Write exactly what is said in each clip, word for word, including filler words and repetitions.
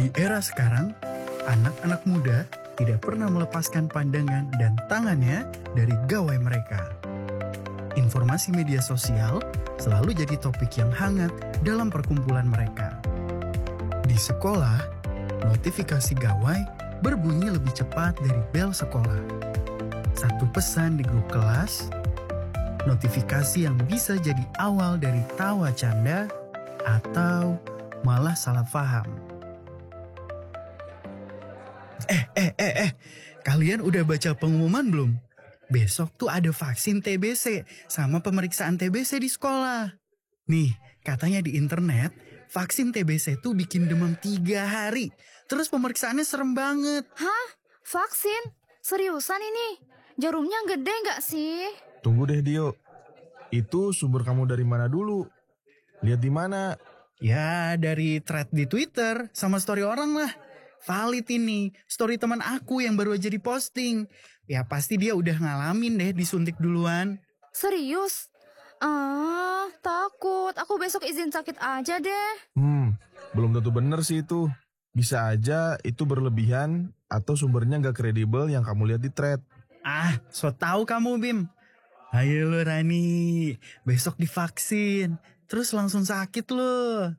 Di era sekarang, anak-anak muda tidak pernah melepaskan pandangan dan tangannya dari gawai mereka. Informasi media sosial selalu jadi topik yang hangat dalam perkumpulan mereka. Di sekolah, notifikasi gawai berbunyi lebih cepat dari bel sekolah. Satu pesan di grup kelas, notifikasi yang bisa jadi awal dari tawa canda atau malah salah paham. Eh, eh, eh, eh, kalian udah baca pengumuman belum? Besok tuh ada vaksin T B C sama pemeriksaan T B C di sekolah. Nih, katanya di internet, vaksin T B C tuh bikin demam tiga hari. Terus pemeriksaannya serem banget. Hah? Vaksin? Seriusan ini? Jarumnya gede nggak sih? Tunggu deh Dio, itu sumber kamu dari mana dulu? Lihat di mana? Ya, dari thread di Twitter sama story orang lah. Valid ini, story teman aku yang baru aja diposting. Ya pasti dia udah ngalamin deh disuntik duluan. Serius? Ah, takut. Aku besok izin sakit aja deh. Hmm, belum tentu bener sih itu. Bisa aja itu berlebihan atau sumbernya nggak kredibel yang kamu lihat di thread. Ah, so tahu kamu Bim. Ayo lo Rani, besok divaksin. Terus langsung sakit lo.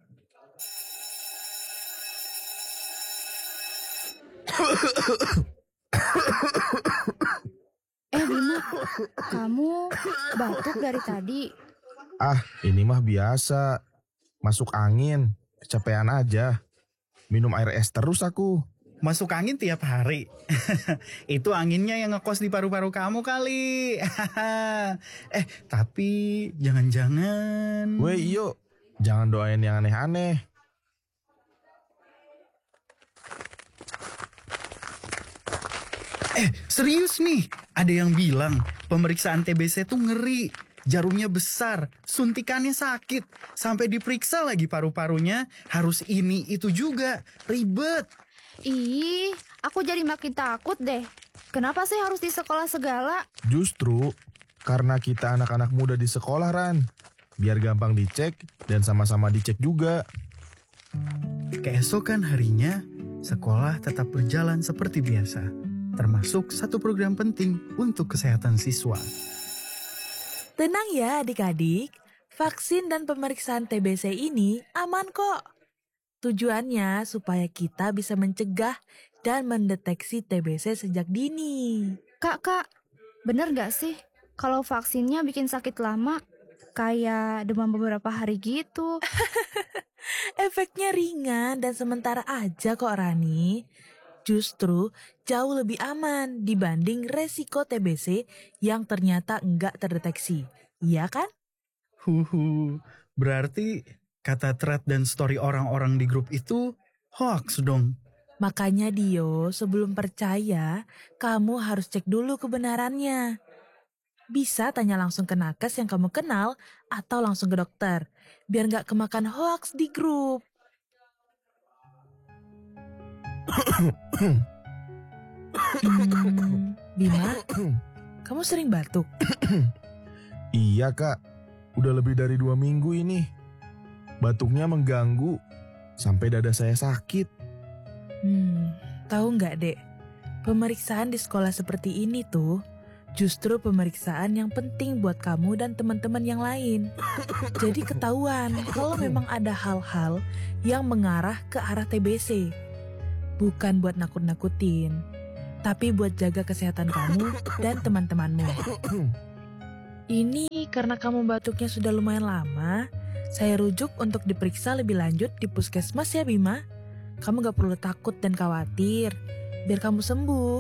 Eh Bima, kamu batuk dari tadi. Ah, ini mah biasa. Masuk angin, kecapean aja. Minum air es terus aku. Masuk angin tiap hari. Itu anginnya yang ngekos di paru-paru kamu kali. Eh, tapi jangan-jangan... Weh iyo, jangan doain yang aneh-aneh. Eh, serius nih. Ada yang bilang pemeriksaan T B C tuh ngeri. Jarumnya besar, suntikannya sakit. Sampai diperiksa lagi paru-parunya, harus ini itu juga. Ribet. Ih, aku jadi makin takut deh. Kenapa sih harus di sekolah segala? Justru karena kita anak-anak muda di sekolah, Ran. Biar gampang dicek dan sama-sama dicek juga. Keesokan harinya, sekolah tetap berjalan seperti biasa. Termasuk satu program penting untuk kesehatan siswa. Tenang ya adik-adik, vaksin dan pemeriksaan T B C ini aman kok. Tujuannya supaya kita bisa mencegah dan mendeteksi T B C sejak dini. Kak, kak, bener gak sih kalau vaksinnya bikin sakit lama? Kayak demam beberapa hari gitu. Efeknya ringan dan sementara aja kok Rani. Justru jauh lebih aman dibanding resiko T B C yang ternyata enggak terdeteksi. Iya kan? Huhu, berarti kata thread dan story orang-orang di grup itu hoax dong. Makanya Dio, sebelum percaya, kamu harus cek dulu kebenarannya. Bisa tanya langsung ke nakes yang kamu kenal atau langsung ke dokter, biar nggak kemakan hoax di grup. hmm, Bima, kamu sering batuk? Iya kak, udah lebih dari dua minggu ini. Batuknya mengganggu sampai dada saya sakit. Hmm, tahu nggak dek? Pemeriksaan di sekolah seperti ini tuh justru pemeriksaan yang penting buat kamu dan teman-teman yang lain. Jadi ketahuan kalau memang ada hal-hal yang mengarah ke arah T B C. Bukan buat nakut-nakutin, tapi buat jaga kesehatan kamu dan teman-temanmu. Ini karena kamu batuknya sudah lumayan lama, saya rujuk untuk diperiksa lebih lanjut di puskesmas ya Bima. Kamu gak perlu takut dan khawatir, biar kamu sembuh.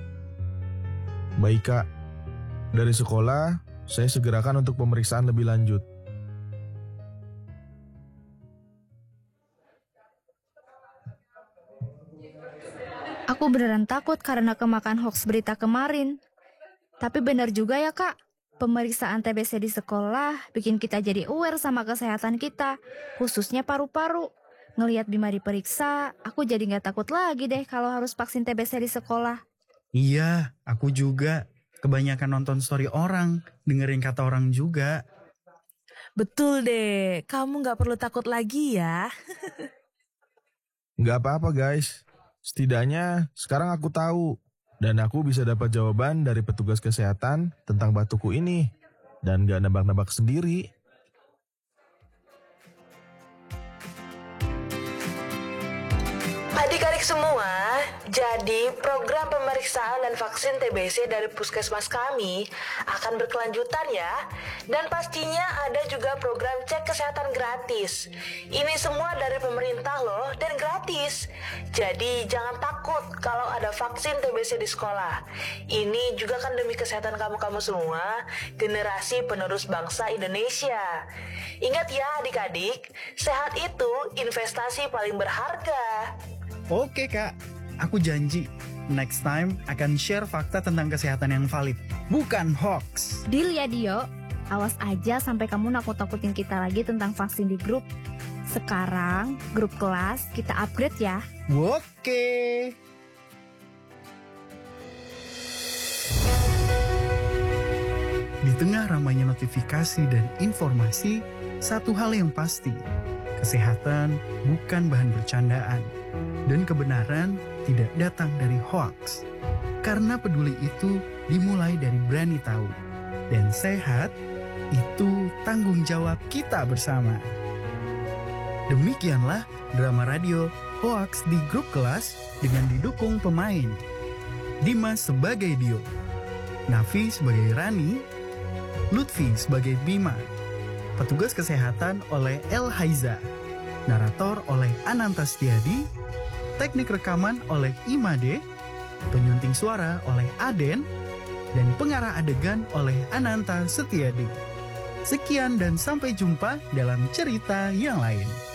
Baik kak, dari sekolah saya segerakan untuk pemeriksaan lebih lanjut. Aku beneran takut karena kemakan hoax berita kemarin. Tapi benar juga ya kak, pemeriksaan T B C di sekolah bikin kita jadi aware sama kesehatan kita, khususnya paru-paru. Ngelihat Bima diperiksa, aku jadi gak takut lagi deh kalau harus vaksin T B C di sekolah. Iya, aku juga. Kebanyakan nonton story orang, dengerin kata orang juga. Betul deh, kamu gak perlu takut lagi ya. Nggak apa-apa guys. Setidaknya sekarang aku tahu. Dan aku bisa dapat jawaban dari petugas kesehatan tentang batukku ini. Dan nggak nebak-nebak sendiri. Adik-adik semua, jadi program pemeriksaan dan vaksin T B C dari puskesmas kami akan berkelanjutan ya. Dan pastinya ada juga program cek kesehatan gratis. Ini semua dari pemerintah loh dan gratis. Jadi jangan takut kalau ada vaksin T B C di sekolah. Ini juga kan demi kesehatan kamu-kamu semua, generasi penerus bangsa Indonesia. Ingat ya adik-adik, sehat itu investasi paling berharga. Oke kak, aku janji next time akan share fakta tentang kesehatan yang valid, bukan hoax. Deal ya Dio, awas aja sampai kamu nakut-nakutin kita lagi tentang vaksin di grup. Sekarang grup kelas kita upgrade ya. Oke. Di tengah ramainya notifikasi dan informasi, satu hal yang pasti, kesehatan bukan bahan bercandaan. Dan kebenaran tidak datang dari hoax. Karena peduli itu dimulai dari berani tahu. Dan sehat itu tanggung jawab kita bersama. Demikianlah drama radio Hoax di Grup Kelas dengan didukung pemain. Dimas sebagai Dio, Nafi sebagai Rani, Lutfi sebagai Bima, petugas kesehatan oleh El Haiza, narator oleh Ananta Setiadi, teknik rekaman oleh Imade, penyunting suara oleh Aden, dan pengarah adegan oleh Ananta Setiadi. Sekian dan sampai jumpa dalam cerita yang lain.